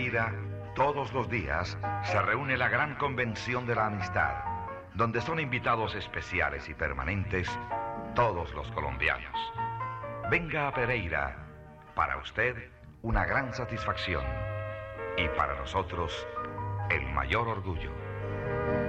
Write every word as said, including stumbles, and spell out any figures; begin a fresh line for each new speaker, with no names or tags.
Pereira, todos los días, se reúne la gran convención de la amistad, donde son invitados especiales y permanentes todos los colombianos. Venga a Pereira, para usted una gran satisfacción y para nosotros el mayor orgullo.